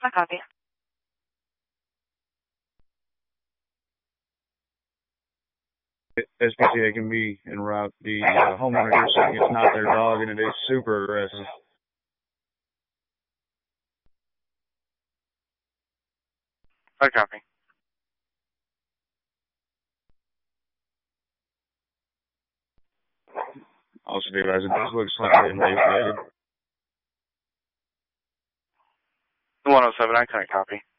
I copy. SPCA can be en route. The homeowner here saying it's not their dog and it is super aggressive. I copy. Also, as it does look slightly emaciated. 107, I couldn't copy.